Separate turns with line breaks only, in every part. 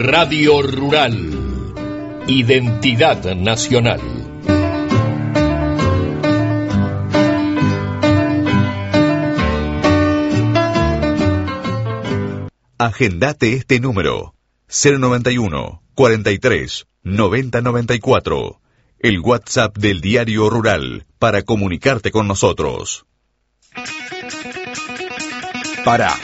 Radio Rural. Identidad nacional.
Agendate este número: 091 43 90 94. El WhatsApp del Diario Rural para comunicarte con nosotros.
Para.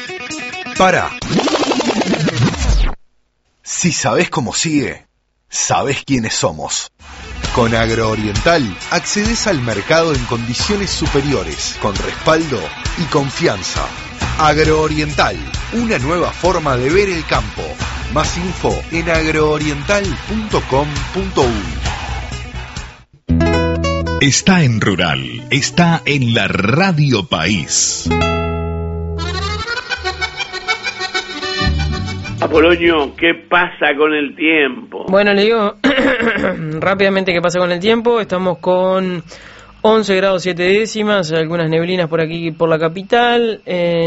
Si sabés cómo sigue, sabés quiénes somos. Con Agrooriental accedes al mercado en condiciones superiores, con respaldo y confianza. Agrooriental, una nueva forma de ver el campo. Más info en agrooriental.com.uy.
Está en Rural, está en la Radio País.
Apolonio, ¿qué pasa con el tiempo?
Bueno, le digo rápidamente qué pasa con el tiempo. Estamos con 11 grados 7 décimas, algunas neblinas por aquí por la capital.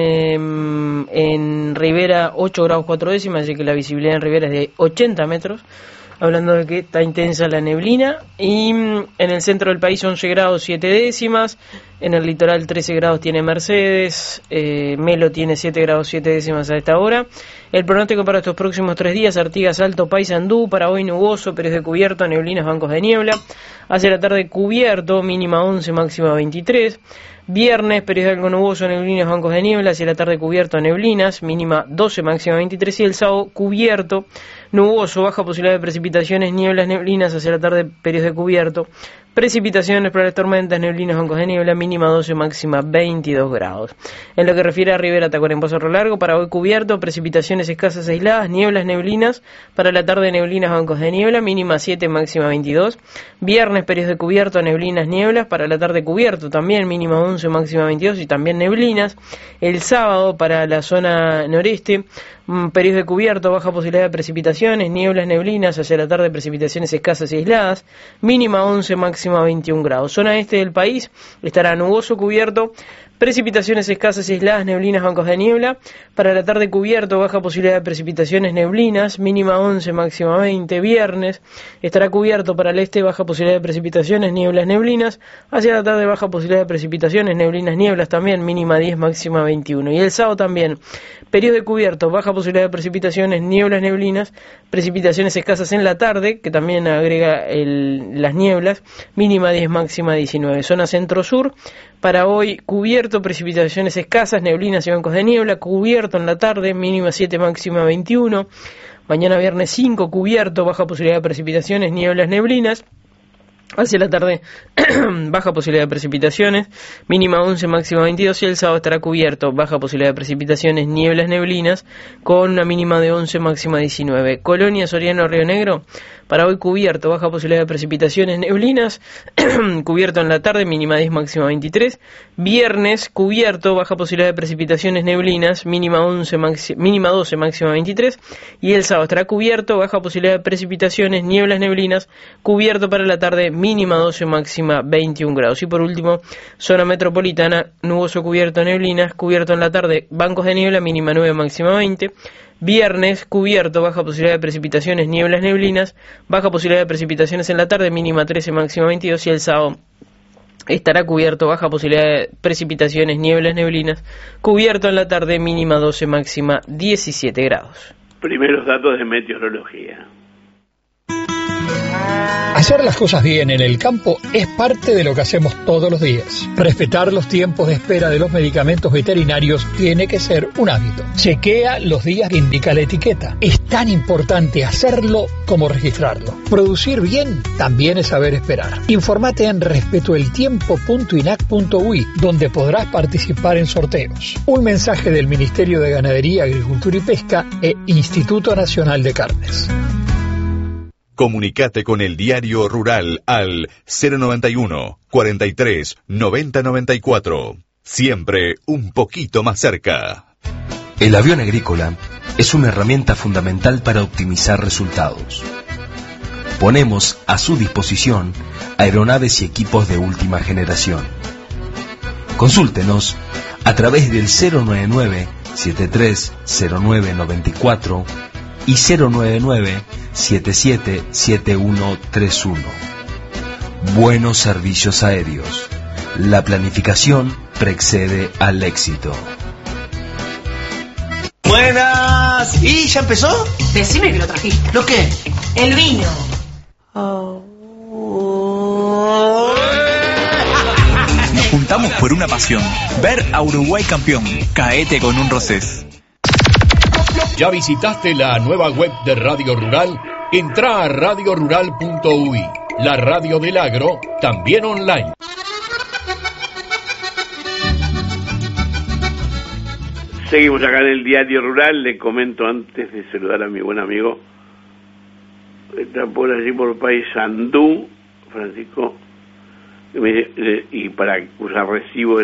En Rivera 8 grados 4 décimas, así que la visibilidad en Rivera es de 80 metros. Hablando de que está intensa la neblina. Y en el centro del país 11 grados 7 décimas. En el litoral 13 grados tiene Mercedes. Melo tiene 7 grados 7 décimas a esta hora. El pronóstico para estos próximos 3 días: Artigas, Alto, Paysandú. Para hoy nuboso, periodos de cubierto, neblinas, bancos de niebla. Hacia la tarde cubierto, mínima 11, máxima 23. Viernes, periodo de algo nuboso, neblinas, bancos de niebla. Hacia la tarde cubierto, neblinas, mínima 12, máxima 23. Y el sábado cubierto, nuboso, baja posibilidad de precipitaciones, nieblas, neblinas. Hacia la tarde, periodos de cubierto. Precipitaciones, probables tormentas, neblinas, bancos de niebla, mínima 12, máxima 22 grados. En lo que refiere a Rivera, Tacuarembó, Cerro Largo, para hoy cubierto, precipitaciones escasas aisladas, nieblas, neblinas. Para la tarde, neblinas, bancos de niebla, mínima 7, máxima 22. Viernes, periodos de cubierto, neblinas, nieblas. Para la tarde cubierto también, mínima 11, máxima 22 y también neblinas. El sábado, para la zona noreste, periodos de cubierto, baja posibilidad de precipitaciones, nieblas, neblinas. Hacia la tarde, precipitaciones escasas y aisladas, mínima 11, máxima 21 grados. Zona este del país estará nuboso, cubierto, precipitaciones escasas y aisladas, neblinas, bancos de niebla. Para la tarde cubierto, baja posibilidad de precipitaciones, neblinas, mínima 11, máxima 20. Viernes estará cubierto, para el este baja posibilidad de precipitaciones, nieblas, neblinas. Hacia la tarde baja posibilidad de precipitaciones, neblinas, nieblas también, mínima 10, máxima 21. Y el sábado también, periodo de cubierto, baja posibilidad de precipitaciones, nieblas, neblinas, precipitaciones escasas en la tarde, que también agrega las nieblas, mínima 10, máxima 19. Zona centro-sur, para hoy cubierto, precipitaciones escasas, neblinas y bancos de niebla, cubierto en la tarde, mínima 7, máxima 21. Mañana viernes 5, cubierto, baja posibilidad de precipitaciones, nieblas, neblinas. Hacia la tarde baja posibilidad de precipitaciones, mínima 11, máxima 22. Y el sábado estará cubierto, baja posibilidad de precipitaciones, nieblas, neblinas, con una mínima de 11, máxima 19. Colonia, Soriano, Río Negro, para hoy cubierto, baja posibilidad de precipitaciones, neblinas, cubierto en la tarde, mínima 10, máxima 23. Viernes cubierto, baja posibilidad de precipitaciones, neblinas, mínima 12, máxima 23. Y el sábado estará cubierto, baja posibilidad de precipitaciones, nieblas, neblinas, cubierto para la tarde, mínima 12, máxima 21 grados. Y por último, zona metropolitana, nuboso, cubierto, neblinas, cubierto en la tarde, bancos de niebla, mínima 9, máxima 20. Viernes cubierto, baja posibilidad de precipitaciones, nieblas, neblinas, baja posibilidad de precipitaciones en la tarde, mínima 13, máxima 22. Y el sábado estará cubierto, baja posibilidad de precipitaciones, nieblas, neblinas, cubierto en la tarde, mínima 12, máxima 17 grados.
Primeros datos de meteorología.
Hacer las cosas bien en el campo es parte de lo que hacemos todos los días. Respetar los tiempos de espera de los medicamentos veterinarios tiene que ser un hábito. Chequea los días que indica la etiqueta. Es tan importante hacerlo como registrarlo. Producir bien también es saber esperar. Infórmate en respetoeltiempo.inac.uy, donde podrás participar en sorteos. Un mensaje del Ministerio de Ganadería, Agricultura y Pesca e Instituto Nacional de Carnes.
Comunicate con el Diario Rural al 091 43 90 94. Siempre un poquito más cerca.
El avión agrícola es una herramienta fundamental para optimizar resultados. Ponemos a su disposición aeronaves y equipos de última generación. Consúltenos a través del 099 730994 y 099-777131. Buenos servicios aéreos. La planificación precede al éxito.
Buenas. ¿Y ya empezó?
Decime que lo trajiste.
¿Lo qué?
El vino.
Nos juntamos por una pasión. Ver a Uruguay campeón. Caete con un Rosés.
¿Ya visitaste la nueva web de Radio Rural? Entrá a radiorural.uy, la radio del agro, también online.
Seguimos acá en el Diario Rural. Le comento antes de saludar a mi buen amigo, está por allí por Paysandú, Francisco, y para usar recibo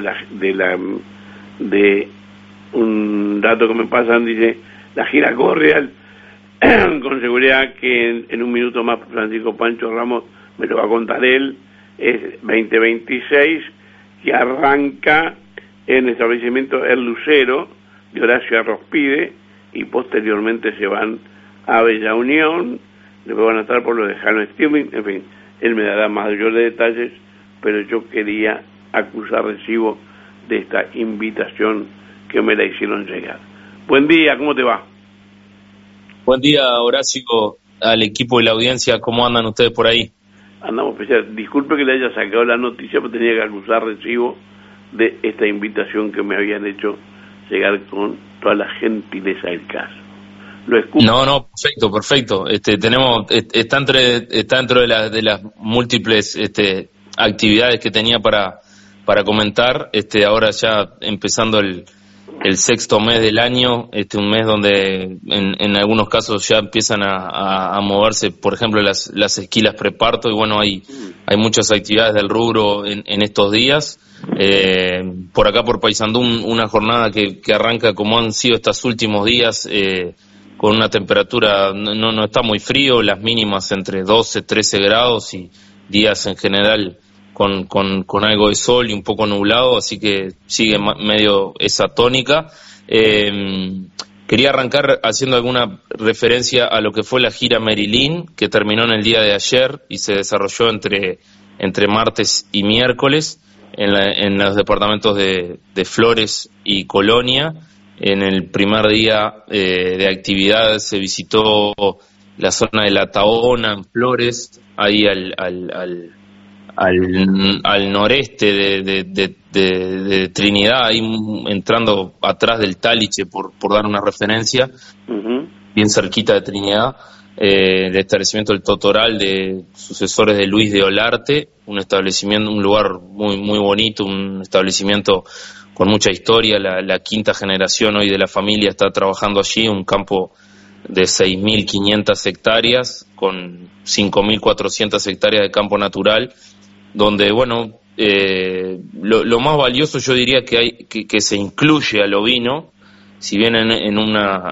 de un dato que me pasan, dice: la gira corre con seguridad que en un minuto más Francisco Pancho Ramos me lo va a contar él. Es 2026, que arranca en el establecimiento El Lucero de Horacio Arrospide, y posteriormente se van a Bella Unión, después van a estar por lo de Jano Stirling. En fin, él me dará mayores detalles, pero yo quería acusar recibo de esta invitación que me la hicieron llegar. Buen día, ¿cómo te va?
Buen día, Horacio, al equipo y la audiencia. ¿Cómo andan ustedes por ahí?
Andamos especial. Disculpe que le haya sacado la noticia, pero tenía que acusar recibo de esta invitación que me habían hecho llegar con toda la gentileza del caso. Lo escucho.
No, perfecto. Está dentro de las múltiples actividades que tenía para comentar. Ahora ya empezando el sexto mes del año, un mes donde en algunos casos ya empiezan a moverse, por ejemplo, las esquilas preparto, y bueno, hay muchas actividades del rubro en estos días. Por acá por Paysandú, una jornada que arranca como han sido estos últimos días, con una temperatura, no está muy frío, las mínimas entre 12, 13 grados, y días en general con algo de sol y un poco nublado, así que sigue medio esa tónica. Quería arrancar haciendo alguna referencia a lo que fue la gira Merilín, que terminó en el día de ayer y se desarrolló entre martes y miércoles en los departamentos de Flores y Colonia. En el primer día de actividad se visitó la zona de La Tahona en Flores, ahí al noreste de Trinidad, ahí entrando atrás del Taliche, por dar una referencia, bien cerquita de Trinidad, el establecimiento del Totoral, de sucesores de Luis de Olarte, un establecimiento, un lugar muy muy bonito, un establecimiento con mucha historia. La quinta generación hoy de la familia está trabajando allí, un campo de 6.500 hectáreas con 5.400 hectáreas de campo natural, donde bueno, lo más valioso yo diría que se incluye al ovino, si bien en una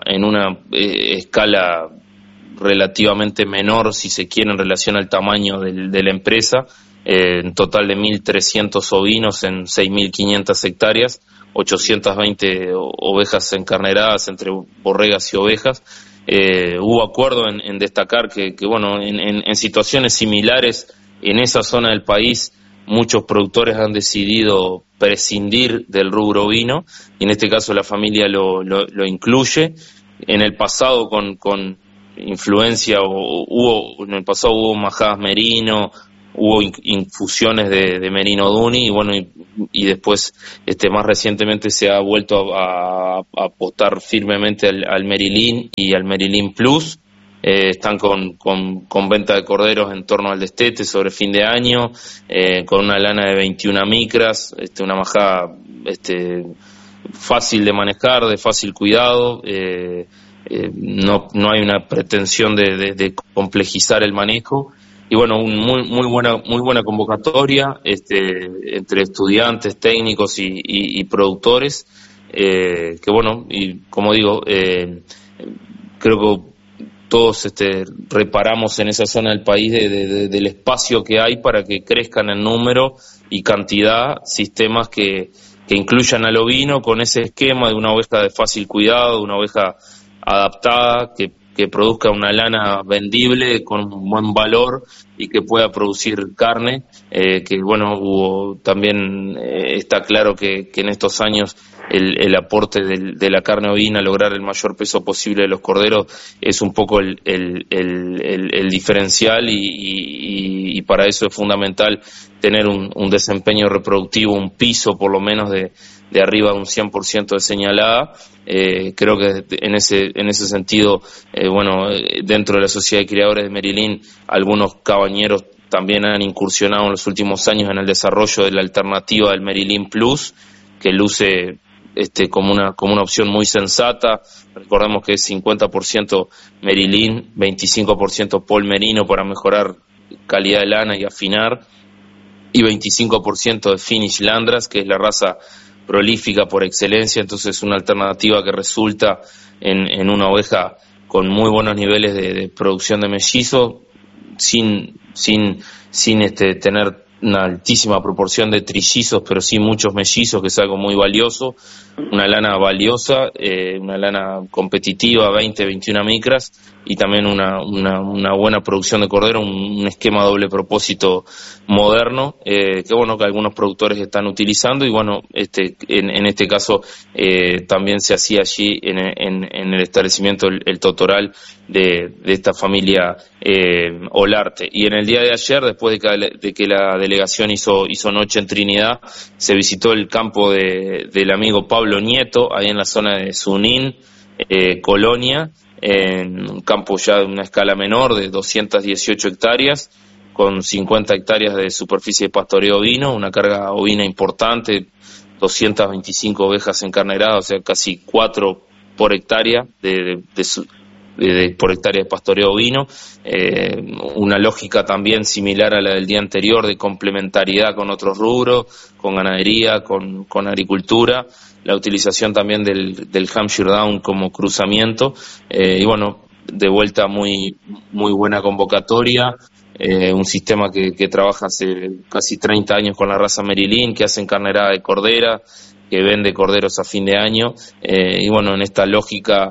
escala relativamente menor, si se quiere, en relación al tamaño de la empresa. En total de 1.300 ovinos en 6.500 hectáreas, 820 ovejas encarneradas entre borregas y ovejas. Hubo acuerdo en destacar que bueno, en situaciones similares en esa zona del país, muchos productores han decidido prescindir del rubro ovino, y en este caso la familia lo incluye. En el pasado con influencia, en el pasado hubo majadas merino, hubo infusiones de merino duni, y bueno, y después más recientemente se ha vuelto a apostar firmemente al Merilín y al Merilín Plus. Están con venta de corderos en torno al destete sobre fin de año, con una lana de 21 micras, una majada fácil de manejar, de fácil cuidado. No hay una pretensión de complejizar el manejo, y bueno, muy buena convocatoria entre estudiantes, técnicos y productores, que bueno, y como digo, creo que todos reparamos en esa zona del país del espacio que hay para que crezcan en número y cantidad sistemas que incluyan al ovino con ese esquema de una oveja de fácil cuidado, de una oveja adaptada, que que produzca una lana vendible con un buen valor y que pueda producir carne, que bueno, hubo también está claro que en estos años el aporte de la carne ovina, lograr el mayor peso posible de los corderos, es un poco el diferencial, y para eso es fundamental tener un desempeño reproductivo, un piso por lo menos de arriba de un 100% de señalada. Creo que en ese sentido, dentro de la Sociedad de Criadores de Merilín, algunos cabañeros también han incursionado en los últimos años en el desarrollo de la alternativa del Merilín Plus, que luce como una opción muy sensata. Recordemos que es 50% Merilín, 25% Pol Merino para mejorar calidad de lana y afinar, y 25% de Finnish Landras, que es la raza prolífica por excelencia. Entonces, una alternativa que resulta en una oveja con muy buenos niveles de producción de mellizo, sin tener una altísima proporción de trillizos, pero sí muchos mellizos, que es algo muy valioso. Una lana valiosa, una lana competitiva, 20-21 micras, y también una buena producción de cordero, un esquema doble propósito moderno, que algunos productores están utilizando, y en este caso también se hacía allí en el establecimiento el Totoral de esta familia Olarte. Y en el día de ayer, después de que la delegación hizo noche en Trinidad, se visitó el campo del amigo Pablo Nieto, ahí en la zona de Sunín, Colonia, en un campo ya de una escala menor, de 218 hectáreas, con 50 hectáreas de superficie de pastoreo ovino, una carga ovina importante, 225 ovejas encarneradas, o sea, casi 4 por hectárea por hectárea de pastoreo ovino, una lógica también similar a la del día anterior, de complementariedad con otros rubros, con ganadería, con agricultura, la utilización también del Hampshire Down como cruzamiento, de vuelta muy buena convocatoria, un sistema que trabaja hace casi 30 años con la raza Merilín, que hace encarnerada de cordera, que vende corderos a fin de año, en esta lógica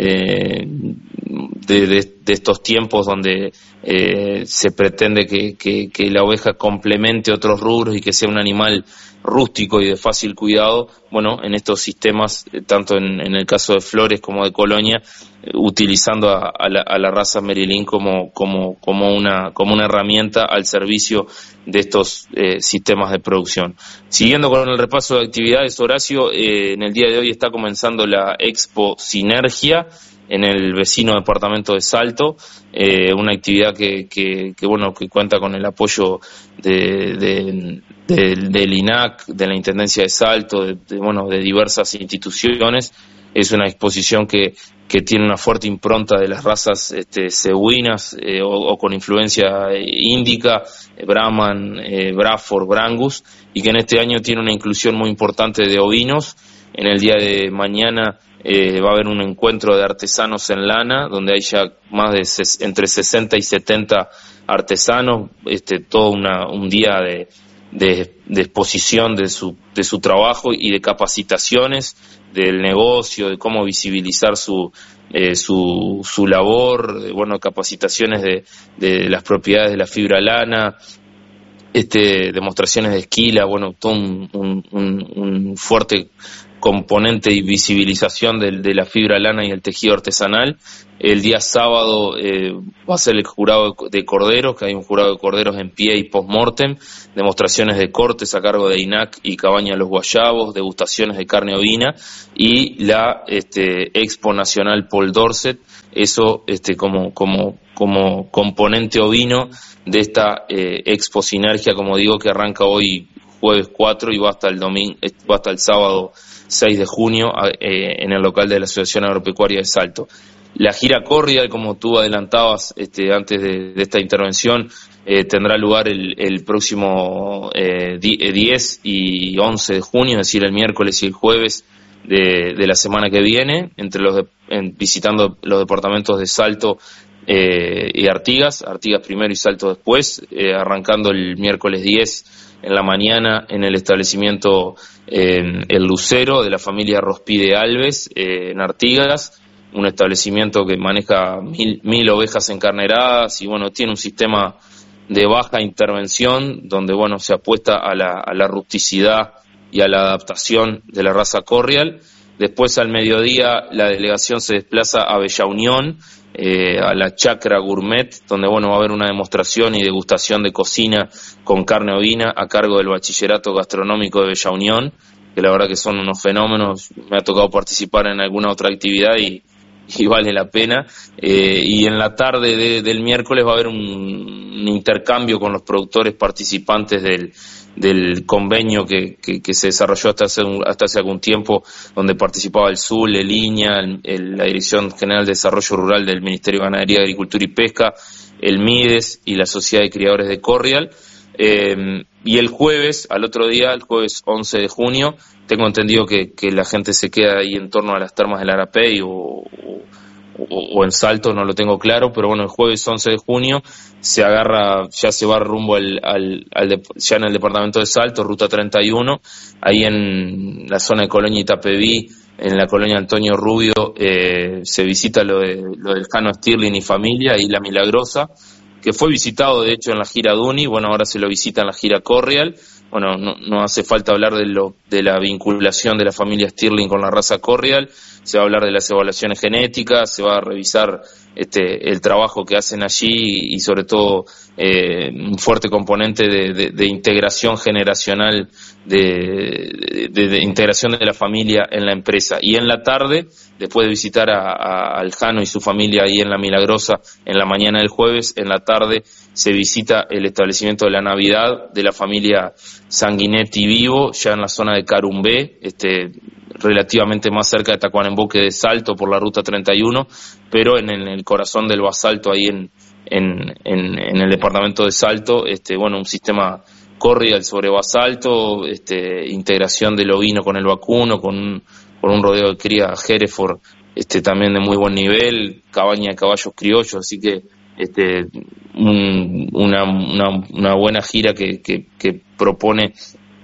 de estos tiempos donde se pretende que la oveja complemente otros rubros y que sea un animal rústico y de fácil cuidado. En estos sistemas, tanto en el caso de Flores como de Colonia, utilizando a la raza Merilín como una herramienta al servicio de estos sistemas de producción. Siguiendo con el repaso de actividades, Horacio, en el día de hoy está comenzando la Expo Sinergia en el vecino departamento de Salto, una actividad que cuenta con el apoyo del INAC, de la Intendencia de Salto, de diversas instituciones. Es una exposición que tiene una fuerte impronta de las razas cebuinas o con influencia índica, Brahman, Braford, Brangus, y que en este año tiene una inclusión muy importante de ovinos. En el día de mañana va a haber un encuentro de artesanos en lana, donde hay ya más de entre 60 y 70 artesanos, todo un día de exposición de su trabajo y de capacitaciones del negocio, de cómo visibilizar su labor, capacitaciones de las propiedades de la fibra lana, demostraciones de esquila, todo un fuerte componente y visibilización de la fibra lana y el tejido artesanal. El día sábado va a ser el jurado de corderos, que hay un jurado de corderos en pie y post-mortem, demostraciones de cortes a cargo de INAC y Cabaña Los Guayabos, degustaciones de carne ovina y la Expo Nacional Paul Dorset, eso como componente ovino de esta Expo Sinergia, como digo, que arranca hoy jueves 4 y va hasta el sábado 6 de junio en el local de la Asociación Agropecuaria de Salto. La gira Cordial, como tú adelantabas antes de esta intervención, tendrá lugar el próximo 10 y 11 de junio, es decir, el miércoles y el jueves de la semana que viene, visitando los departamentos de Salto y Artigas primero y Salto después, arrancando el miércoles 10 en la mañana en el establecimiento El Lucero de la familia Rospide Alves en Artigas, un establecimiento que maneja 1000 ovejas encarneradas y bueno, tiene un sistema de baja intervención donde bueno, se apuesta a la rusticidad y a la adaptación de la raza Corrial. Después al mediodía la delegación se desplaza a Bella Unión, a la Chacra Gourmet, donde bueno, va a haber una demostración y degustación de cocina con carne ovina a cargo del Bachillerato Gastronómico de Bella Unión, que la verdad que son unos fenómenos. Me ha tocado participar en alguna otra actividad y vale la pena. Y en la tarde del miércoles va a haber un intercambio con los productores participantes del convenio que se desarrolló hasta hace algún tiempo, donde participaba el SUL, el INIA, la Dirección General de Desarrollo Rural del Ministerio de Ganadería, Agricultura y Pesca, el MIDES y la Sociedad de Criadores de Corrial. Y el jueves, al otro día, el jueves 11 de junio, tengo entendido que la gente se queda ahí en torno a las termas del Arapey o en Salto, no lo tengo claro, pero bueno, el jueves 11 de junio se agarra, ya se va rumbo ya en el departamento de Salto, ruta 31, ahí en la zona de Colonia Itapeví, en la colonia Antonio Rubio, se visita lo del Jano Stirling y familia, y La Milagrosa, que fue visitado de hecho en la gira Duni, bueno, ahora se lo visita en la gira Corrial. Bueno, no hace falta hablar de la vinculación de la familia Stirling con la raza Corrial, se va a hablar de las evaluaciones genéticas, se va a revisar el trabajo que hacen allí y sobre todo un fuerte componente de integración generacional, de integración de la familia en la empresa. Y en la tarde, después de visitar al Jano y su familia ahí en La Milagrosa, en la mañana del jueves, en la tarde se visita el establecimiento de la Navidad de la familia Sanguinetti Vivo, ya en la zona de Carumbé, relativamente más cerca de Tacuarembó que de Salto por la ruta 31, pero en el corazón del basalto, ahí en el departamento de Salto, bueno, un sistema Corrial sobre basalto, integración del ovino con el vacuno, con un rodeo de cría Hereford, también de muy buen nivel, cabaña de caballos criollos, así que una buena gira que propone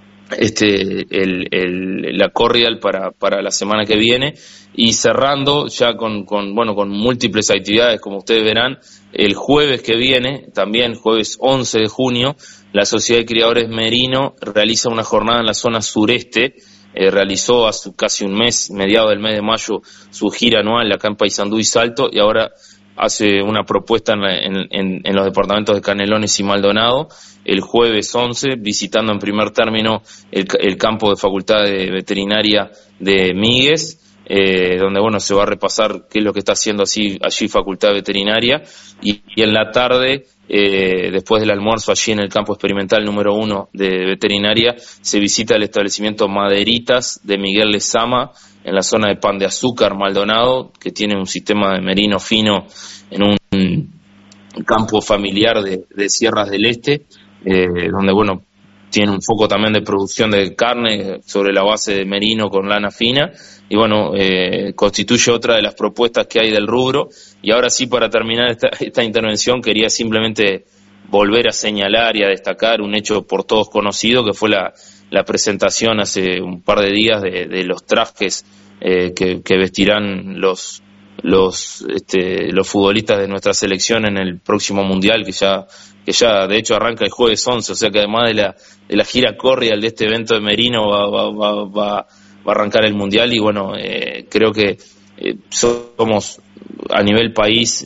la Corrial para la semana que viene, y cerrando ya con múltiples actividades, como ustedes verán, el jueves que viene, también jueves 11 de junio, la Sociedad de Criadores Merino realiza una jornada en la zona sureste. Realizó hace casi un mes, mediados del mes de mayo, su gira anual acá en Paysandú y Salto, y ahora hace una propuesta en los departamentos de Canelones y Maldonado, el jueves 11, visitando en primer término el campo de Facultad de Veterinaria de Míguez, donde bueno, se va a repasar qué es lo que está haciendo allí Facultad Veterinaria, y en la tarde, después del almuerzo allí en el campo experimental número 1 de Veterinaria, se visita el establecimiento Maderitas de Miguel Lezama, en la zona de Pan de Azúcar, Maldonado, que tiene un sistema de merino fino en un campo familiar de Sierras del Este, donde bueno, tiene un foco también de producción de carne sobre la base de merino con lana fina, y bueno, constituye otra de las propuestas que hay del rubro. Y ahora sí, para terminar esta intervención, quería simplemente volver a señalar y a destacar un hecho por todos conocido, que fue la presentación hace un par de días de los trajes que vestirán los futbolistas de nuestra selección en el próximo mundial, que ya de hecho arranca el jueves 11, o sea que además de la gira Corrial de este evento de Merino va a arrancar el mundial. Y bueno, creo que somos a nivel país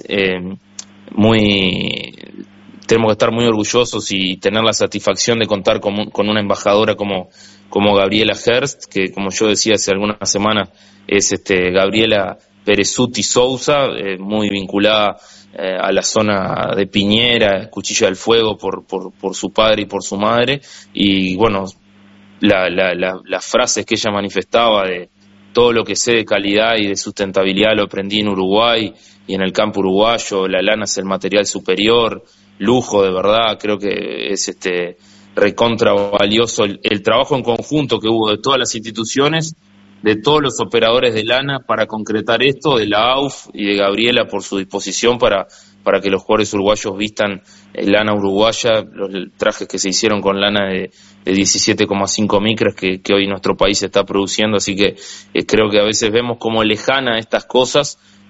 tenemos que estar muy orgullosos y tener la satisfacción de contar con una embajadora como Gabriela Herst, que como yo decía hace algunas semanas es Gabriela Perezuti Sousa, muy vinculada a la zona de Piñera, Cuchilla del Fuego por su padre y por su madre. Y bueno, las frases que ella manifestaba de todo lo que sé de calidad y de sustentabilidad lo aprendí en Uruguay y en el campo uruguayo, la lana es el material superior, lujo de verdad. Creo que es recontra valioso el trabajo en conjunto que hubo de todas las instituciones, de todos los operadores de lana para concretar esto, de la AUF y de Gabriela por su disposición para que los jugadores uruguayos vistan lana uruguaya, los trajes que se hicieron con lana de 17,5 micras que hoy nuestro país está produciendo. Así que creo que a veces vemos como lejana estas cosas,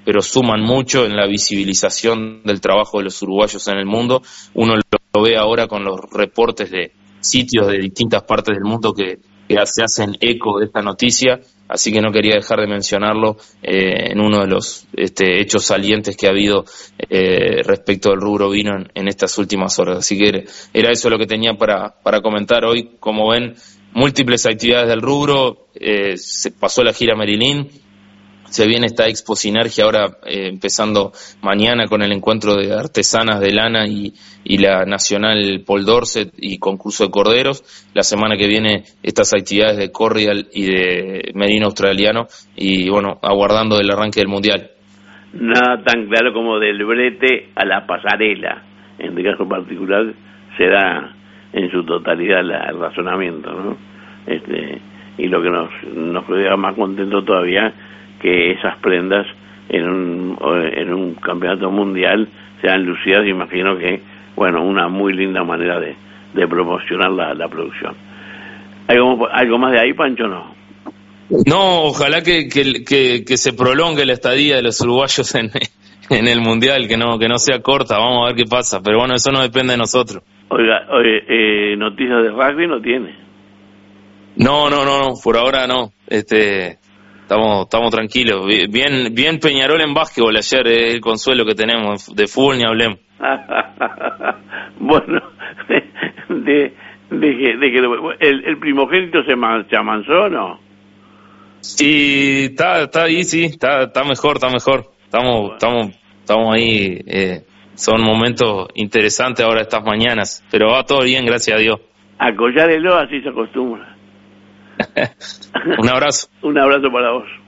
pero suman mucho en la visibilización del trabajo de los uruguayos en el mundo. Uno lo ve ahora con los reportes de sitios de distintas partes del mundo que se hacen eco de esta noticia, así que no quería dejar de mencionarlo en uno de los hechos salientes que ha habido respecto del rubro vino en estas últimas horas. Así que era eso lo que tenía para comentar hoy. Como ven, múltiples actividades del rubro, se pasó la gira Merilín, se viene esta Expo Sinergia ahora empezando mañana con el encuentro de artesanas de lana y la Nacional Paul Dorset y concurso de corderos. La semana que viene estas actividades de corrial y de merino australiano y bueno, aguardando el arranque del Mundial.
Nada tan claro como del brete a la pasarela. En este caso particular se da en su totalidad el razonamiento, ¿no? Y lo que nos queda más contento todavía que esas prendas en un campeonato mundial sean lucidas. Imagino que, bueno, una muy linda manera de promocionar la producción. ¿Algo más de ahí, Pancho, no?
No, ojalá que se prolongue la estadía de los uruguayos en el mundial, que no sea corta. Vamos a ver qué pasa, pero bueno, eso no depende de nosotros.
Oiga, noticias de rugby no tiene.
No, por ahora no. Estamos tranquilos. Bien Peñarol en básquetbol ayer, el consuelo que tenemos. De fútbol ni hablemos.
Bueno, el primogénito se amansó, ¿no?
Sí, está ahí, sí, está mejor. Estamos ahí. Son momentos interesantes ahora estas mañanas, pero va todo bien, gracias a Dios.
A collárelo, así se acostumbra.
Un abrazo.
Un abrazo para vos.